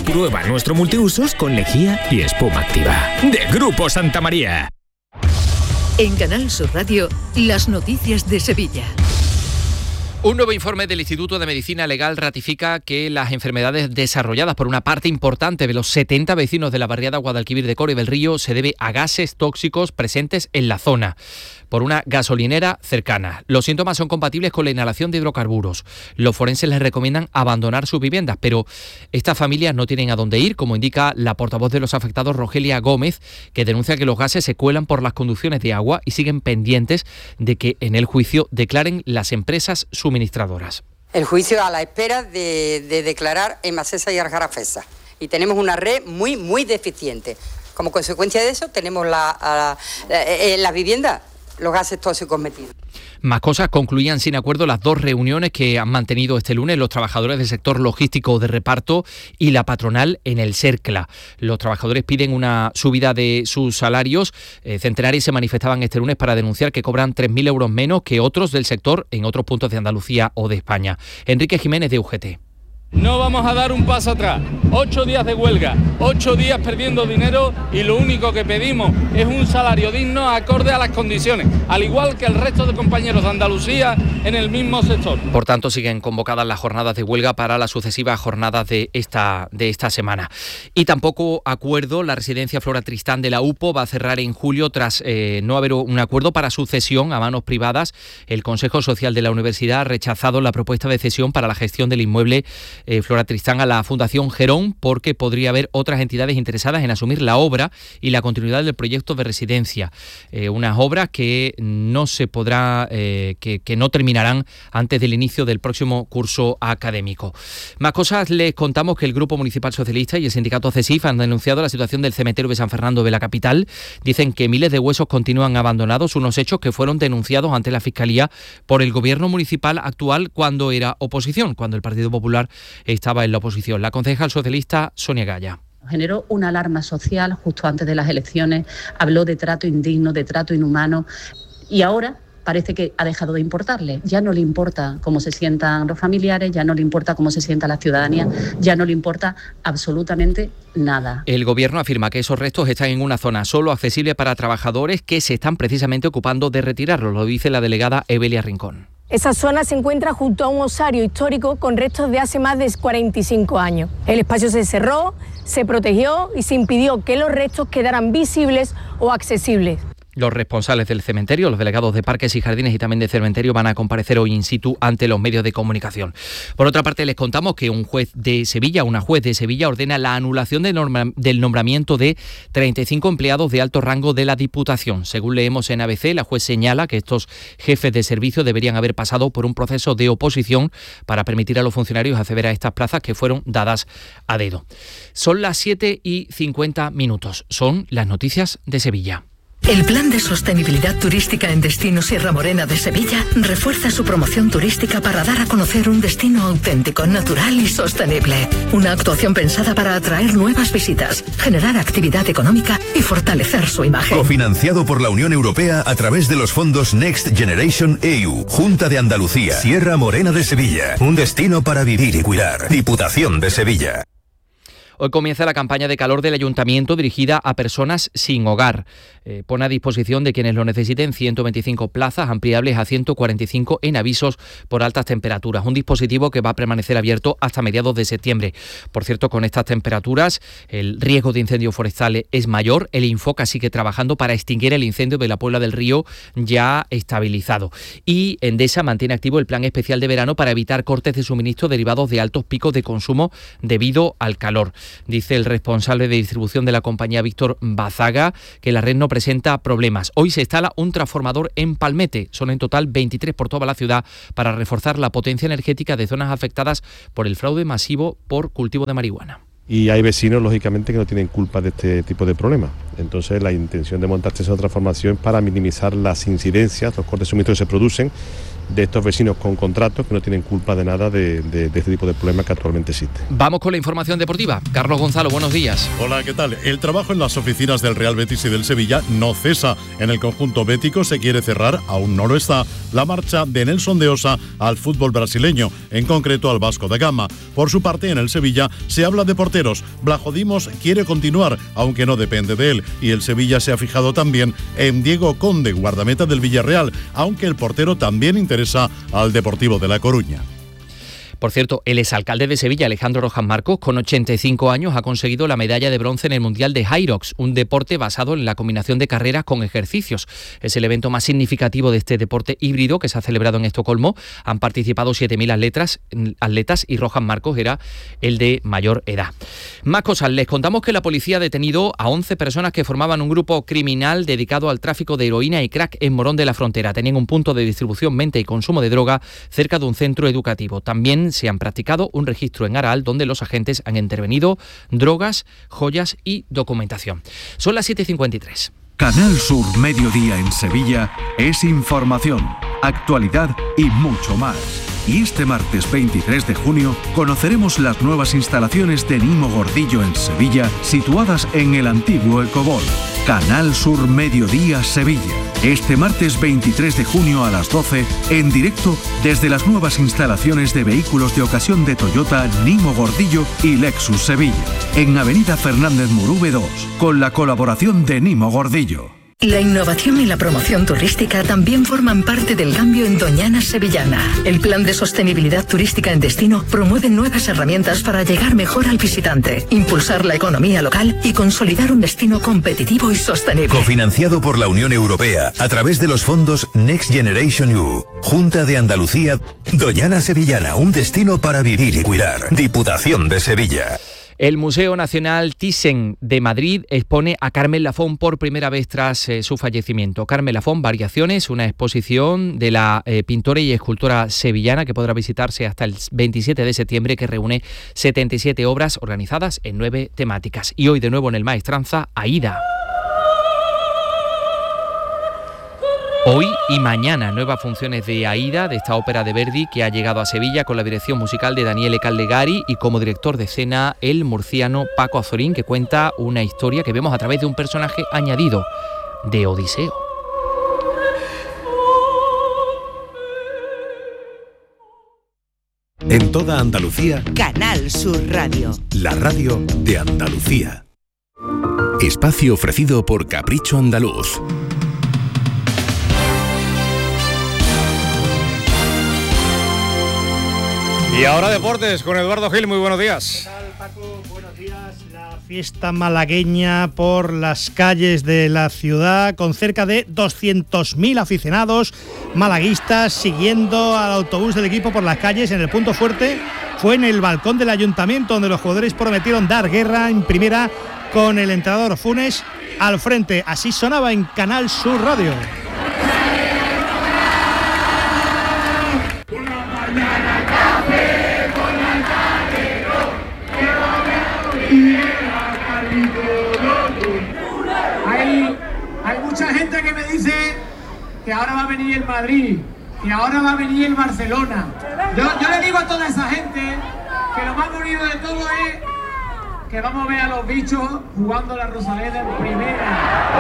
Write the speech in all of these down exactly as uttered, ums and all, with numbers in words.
Prueba nuestro multiusos con lejía y espuma activa. De Grupo Santa María. En Canal Sur Radio, las noticias de Sevilla. Un nuevo informe del Instituto de Medicina Legal ratifica que las enfermedades desarrolladas por una parte importante de los setenta vecinos de la barriada Guadalquivir de Coro y del Río se debe a gases tóxicos presentes en la zona por una gasolinera cercana. Los síntomas son compatibles con la inhalación de hidrocarburos. Los forenses les recomiendan abandonar sus viviendas, pero estas familias no tienen a dónde ir, como indica la portavoz de los afectados, Rogelia Gómez, que denuncia que los gases se cuelan por las conducciones de agua y siguen pendientes de que en el juicio declaren las empresas suministradoras. El juicio a la espera de, de declarar Emasesa y Aljarafesa. Y tenemos una red muy, muy deficiente. Como consecuencia de eso tenemos la, la, la, la, la vivienda, los gases tóxicos metidos. Más cosas. Concluían sin acuerdo las dos reuniones que han mantenido este lunes los trabajadores del sector logístico de reparto y la patronal en el Cercla. Los trabajadores piden una subida de sus salarios. Eh, centenares se manifestaban este lunes para denunciar que cobran tres mil euros menos que otros del sector en otros puntos de Andalucía o de España. Enrique Jiménez, de U G T. No vamos a dar un paso atrás. Ocho días de huelga, ocho días perdiendo dinero y lo único que pedimos es un salario digno acorde a las condiciones, al igual que el resto de compañeros de Andalucía en el mismo sector. Por tanto, siguen convocadas las jornadas de huelga para las sucesivas jornadas de esta, de esta semana. Y tampoco acuerdo, la residencia Flora Tristán de la U P O va a cerrar en julio tras eh, no haber un acuerdo para su cesión a manos privadas. El Consejo Social de la Universidad ha rechazado la propuesta de cesión para la gestión del inmueble Eh, Flora Tristán a la Fundación Gerón, porque podría haber otras entidades interesadas en asumir la obra y la continuidad del proyecto de residencia. Eh, unas obras que no se podrá, eh, que, que no terminarán antes del inicio del próximo curso académico. Más cosas, les contamos que el Grupo Municipal Socialista y el sindicato CESIF han denunciado la situación del cementerio de San Fernando de la capital. Dicen que miles de huesos continúan abandonados, unos hechos que fueron denunciados ante la Fiscalía por el gobierno municipal actual cuando era oposición, cuando el Partido Popular estaba en la oposición. La concejal socialista Sonia Gaya. Generó una alarma social justo antes de las elecciones, habló de trato indigno, de trato inhumano, y ahora parece que ha dejado de importarle. Ya no le importa cómo se sientan los familiares, ya no le importa cómo se sienta la ciudadanía, ya no le importa absolutamente nada. El gobierno afirma que esos restos están en una zona solo accesible para trabajadores que se están precisamente ocupando de retirarlos, lo dice la delegada Evelia Rincón. Esa zona se encuentra junto a un osario histórico con restos de hace más de cuarenta y cinco años. El espacio se cerró, se protegió y se impidió que los restos quedaran visibles o accesibles. Los responsables del cementerio, los delegados de Parques y Jardines y también de cementerio van a comparecer hoy in situ ante los medios de comunicación. Por otra parte, les contamos que un juez de Sevilla, una juez de Sevilla ordena la anulación de norma, del nombramiento de treinta y cinco empleados de alto rango de la Diputación. Según leemos en A B C, la juez señala que estos jefes de servicio deberían haber pasado por un proceso de oposición para permitir a los funcionarios acceder a estas plazas que fueron dadas a dedo. Son las siete y cincuenta minutos. Son las noticias de Sevilla. El Plan de Sostenibilidad Turística en Destino Sierra Morena de Sevilla refuerza su promoción turística para dar a conocer un destino auténtico, natural y sostenible. Una actuación pensada para atraer nuevas visitas, generar actividad económica y fortalecer su imagen. Cofinanciado por la Unión Europea a través de los fondos Next Generation E U. Junta de Andalucía. Sierra Morena de Sevilla. Un destino para vivir y cuidar. Diputación de Sevilla. Hoy comienza la campaña de calor del Ayuntamiento dirigida a personas sin hogar. Eh, pone a disposición de quienes lo necesiten ciento veinticinco plazas ampliables a ciento cuarenta y cinco en avisos por altas temperaturas. Un dispositivo que va a permanecer abierto hasta mediados de septiembre. Por cierto, con estas temperaturas el riesgo de incendios forestales es mayor. El Infoca sigue trabajando para extinguir el incendio de la Puebla del Río ya estabilizado. Y Endesa mantiene activo el plan especial de verano para evitar cortes de suministro derivados de altos picos de consumo debido al calor. Dice el responsable de distribución de la compañía, Víctor Bazaga, que la red no presenta problemas. Hoy se instala un transformador en Palmete. Son en total veintitrés por toda la ciudad para reforzar la potencia energética de zonas afectadas por el fraude masivo por cultivo de marihuana. Y hay vecinos, lógicamente, que no tienen culpa de este tipo de problemas. Entonces, la intención de montar esta transformación es para minimizar las incidencias, los cortes de suministro que se producen de estos vecinos con contratos que no tienen culpa de nada de, de, de este tipo de problemas que actualmente existen. Vamos con la información deportiva. Carlos Gonzalo, buenos días. Hola, ¿qué tal? El trabajo en las oficinas del Real Betis y del Sevilla no cesa. En el conjunto bético se quiere cerrar, aún no lo está, la marcha de Nelson de Osa al fútbol brasileño, en concreto al Vasco da Gama. Por su parte, en el Sevilla se habla de porteros. Blajo Dimos quiere continuar, aunque no depende de él, y el Sevilla se ha fijado también en Diego Conde, guardameta del Villarreal, aunque el portero también interesa al Deportivo de La Coruña. Por cierto, el exalcalde de Sevilla, Alejandro Rojas Marcos, con ochenta y cinco años, ha conseguido la medalla de bronce en el Mundial de Hyrox, un deporte basado en la combinación de carreras con ejercicios. Es el evento más significativo de este deporte híbrido que se ha celebrado en Estocolmo. Han participado siete mil atletas, atletas y Rojas Marcos era el de mayor edad. Más cosas, les contamos que la policía ha detenido a once personas que formaban un grupo criminal dedicado al tráfico de heroína y crack en Morón de la Frontera. Tenían un punto de distribución, venta y consumo de droga cerca de un centro educativo. También se han practicado un registro en Aral donde los agentes han intervenido drogas, joyas y documentación. Son las siete y cincuenta y tres. Canal Sur Mediodía en Sevilla es información, actualidad y mucho más. Y este martes veintitrés de junio conoceremos las nuevas instalaciones de Nimo Gordillo en Sevilla, situadas en el antiguo Ecobol. Canal Sur Mediodía Sevilla. Este martes veintitrés de junio a las doce, en directo desde las nuevas instalaciones de vehículos de ocasión de Toyota, Nimo Gordillo y Lexus Sevilla. En Avenida Fernández Murube dos, con la colaboración de Nimo Gordillo. La innovación y la promoción turística también forman parte del cambio en Doñana Sevillana. El Plan de Sostenibilidad Turística en Destino promueve nuevas herramientas para llegar mejor al visitante, impulsar la economía local y consolidar un destino competitivo y sostenible. Cofinanciado por la Unión Europea a través de los fondos Next Generation E U. Junta de Andalucía. Doñana Sevillana, un destino para vivir y cuidar. Diputación de Sevilla. El Museo Nacional Thyssen de Madrid expone a Carmen Lafón por primera vez tras eh, su fallecimiento. Carmen Lafón, Variaciones, una exposición de la eh, pintora y escultora sevillana que podrá visitarse hasta el veintisiete de septiembre, que reúne setenta y siete obras organizadas en nueve temáticas. Y hoy de nuevo en el Maestranza, Aída. Hoy y mañana, nuevas funciones de Aída, de esta ópera de Verdi que ha llegado a Sevilla con la dirección musical de Daniele Callegari y como director de escena el murciano Paco Azorín, que cuenta una historia que vemos a través de un personaje añadido, de Odiseo. En toda Andalucía, Canal Sur Radio. La radio de Andalucía. Espacio ofrecido por Capricho Andaluz. Y ahora deportes con Eduardo Gil, muy buenos días. ¿Qué tal, Paco? Buenos días. La fiesta malagueña por las calles de la ciudad, con cerca de doscientos mil aficionados malaguistas siguiendo al autobús del equipo por las calles. En el punto fuerte fue en el balcón del ayuntamiento, donde los jugadores prometieron dar guerra en primera con el entrenador Funes al frente. Así sonaba en Canal Sur Radio. Hay, hay mucha gente que me dice que ahora va a venir el Madrid, que ahora va a venir el Barcelona. Yo, yo le digo a toda esa gente que lo más bonito de todo es que vamos a ver a los bichos jugando la Rosaleda en primera.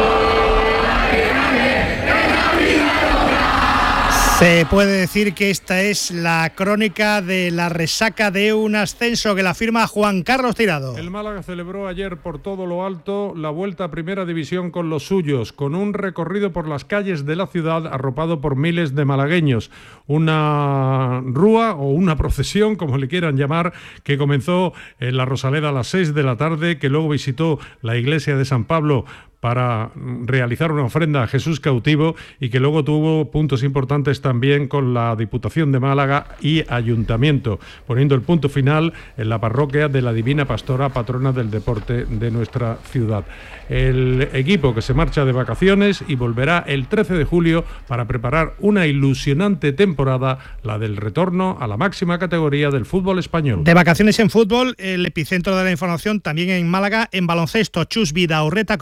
Se puede decir que esta es la crónica de la resaca de un ascenso que la firma Juan Carlos Tirado. El Málaga celebró ayer por todo lo alto la vuelta a Primera División con los suyos, con un recorrido por las calles de la ciudad arropado por miles de malagueños. Una rúa o una procesión, como le quieran llamar, que comenzó en la Rosaleda a las seis de la tarde, que luego visitó la iglesia de San Pablo para realizar una ofrenda a Jesús cautivo y que luego tuvo puntos importantes también con la Diputación de Málaga y Ayuntamiento, poniendo el punto final en la parroquia de la Divina Pastora, patrona del deporte de nuestra ciudad. El equipo que se marcha de vacaciones y volverá el trece de julio para preparar una ilusionante temporada, la del retorno a la máxima categoría del fútbol español. De vacaciones en fútbol, el epicentro de la información también en Málaga, en baloncesto. Chus Vidaurreta comienza hoy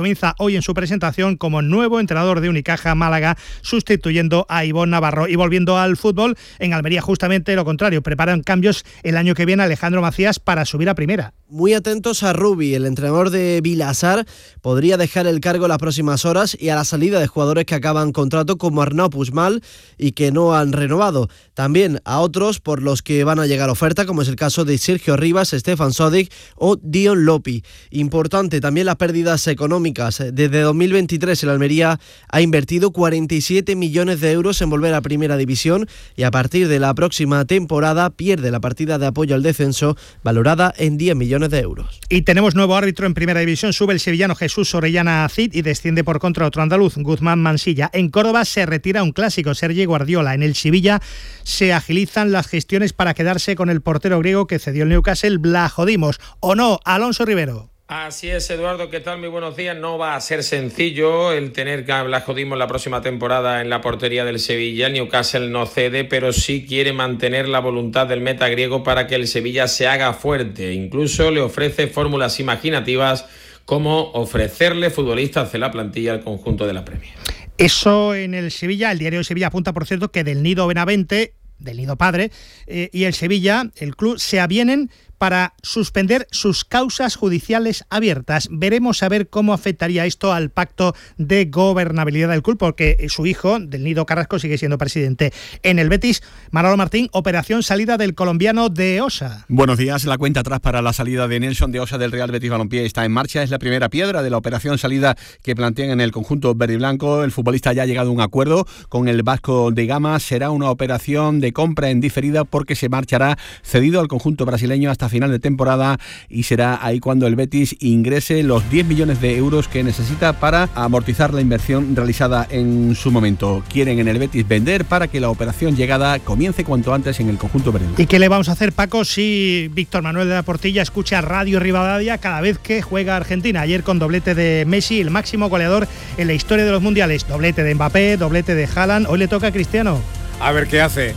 hoy en su presentación como nuevo entrenador de Unicaja Málaga, sustituyendo a Ivonne Navarro. Y volviendo al fútbol, en Almería justamente lo contrario, preparan cambios el año que viene Alejandro Macías para subir a primera. Muy atentos a Rubi, el entrenador de Vilasar podría dejar el cargo en las próximas horas, y a la salida de jugadores que acaban contrato como Arnau Puigmal y que no han renovado. También a otros por los que van a llegar oferta, como es el caso de Sergio Rivas, Stefan Sodic o Dion Lopi. Importante también las pérdidas económicas. Desde dos mil veintitrés el Almería ha invertido cuarenta y siete millones de euros en volver a Primera División, y a partir de la próxima temporada pierde la partida de apoyo al descenso, valorada en diez millones de euros. Y tenemos nuevo árbitro en Primera División. Sube el sevillano Jesús Orellana Cid y desciende por contra otro andaluz, Guzmán Mansilla. En Córdoba se retira un clásico, Sergi Guardiola. En el Sevilla se agilizan las gestiones para quedarse con el portero griego que cedió el Newcastle, Vlachodimos. ¿O no, Alonso Rivero? Así es, Eduardo, ¿qué tal? Muy buenos días. No va a ser sencillo el tener a Vlachodimos la próxima temporada en la portería del Sevilla. El Newcastle no cede, pero sí quiere mantener la voluntad del meta griego para que el Sevilla se haga fuerte. Incluso le ofrece fórmulas imaginativas como ofrecerle futbolistas de la plantilla al conjunto de la Premier. Eso en el Sevilla. El diario de Sevilla apunta, por cierto, que del Nido Benavente, del Nido Padre, eh, y el Sevilla, el club, se avienen para suspender sus causas judiciales abiertas. Veremos a ver cómo afectaría esto al pacto de gobernabilidad del club, porque su hijo, del Nido Carrasco, sigue siendo presidente. En el Betis, Manolo Martín, operación salida del colombiano de Osa. Buenos días. La cuenta atrás para la salida de Nelson de Osa del Real Betis Balompié está en marcha. Es la primera piedra de la operación salida que plantean en el conjunto verde y blanco. El futbolista ya ha llegado a un acuerdo con el Vasco de Gama. Será una operación de compra en diferida porque se marchará cedido al conjunto brasileño hasta final de temporada, y será ahí cuando el Betis ingrese los diez millones de euros que necesita para amortizar la inversión realizada en su momento. Quieren en el Betis vender para que la operación llegada comience cuanto antes en el conjunto verde. ¿Y qué le vamos a hacer, Paco, si Víctor Manuel de la Portilla escucha Radio Rivadavia cada vez que juega Argentina? Ayer con doblete de Messi, el máximo goleador en la historia de los mundiales, doblete de Mbappé, doblete de Haaland. Hoy le toca a Cristiano. A ver qué hace.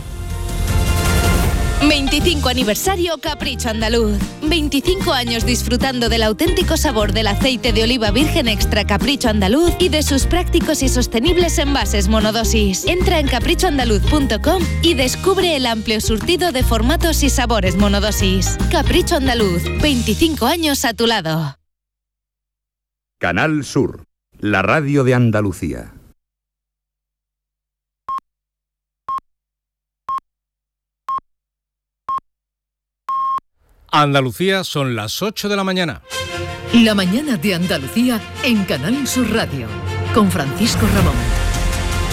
veinticinco aniversario Capricho Andaluz. veinticinco años disfrutando del auténtico sabor del aceite de oliva virgen extra Capricho Andaluz y de sus prácticos y sostenibles envases monodosis. Entra en capricho andaluz punto com y descubre el amplio surtido de formatos y sabores monodosis. Capricho Andaluz, veinticinco años a tu lado. Canal Sur, la radio de Andalucía. Andalucía, son las ocho de la mañana. La mañana de Andalucía en Canal Sur Radio, con Francisco Ramón.